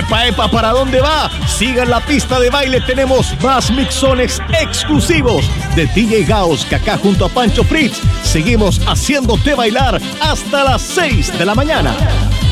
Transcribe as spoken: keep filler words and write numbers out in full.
Epa, epa, ¿para dónde va? Sigan la pista de baile, tenemos más mixones exclusivos de D J Gauss, que acá junto a Pancho Fritz seguimos haciéndote bailar hasta las seis de la mañana.